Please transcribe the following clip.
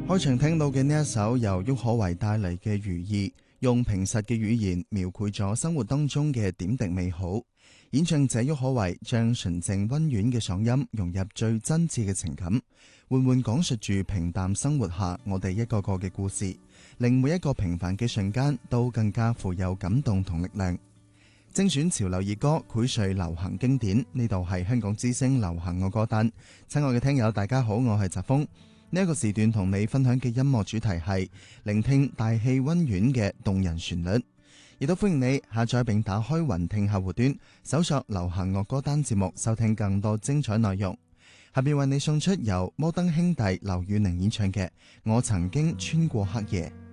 開場聽到嘅呢一首由郁可唯帶嚟嘅《如意》，用平實嘅語言描繪咗生活當中嘅點滴美好。演唱者郁可唯將純正溫婉嘅嗓音融入最真摯嘅情感，緩緩講述住平淡生活下我哋一個個嘅故事，令每一個平凡嘅瞬間都更加富有感動同力量。精選潮流熱歌，薈萃流行經典，呢度係香港之聲流行樂歌單。親愛嘅聽友大家好，我係澤峰。呢一個時段同你分享嘅音樂主題係聆聽大氣溫婉嘅動人旋律，亦都歡迎你下載並打開雲聽客戶端，搜索流行樂歌單節目，收聽更多精彩內容。下邊為你送出由摩登兄弟劉宇寧演唱嘅《我曾經穿過黑夜》。